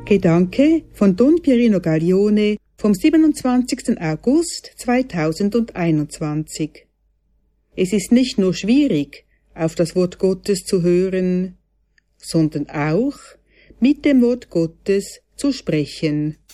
Gedanke von Don Pierino Gaglione vom 27. August 2021. Es ist nicht nur schwierig, auf das Wort Gottes zu hören, sondern auch mit dem Wort Gottes zu sprechen.